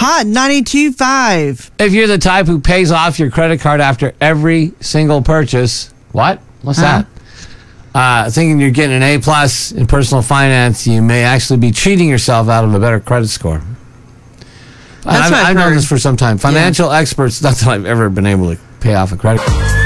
Hot 92.5. If you're the type who pays off your credit card after every single purchase, what? What's that? Thinking you're getting an A+ in personal finance, you may actually be cheating yourself out of a better credit score. That's what I've known heard. this for some time. Financial experts, not that I've ever been able to pay off a credit card.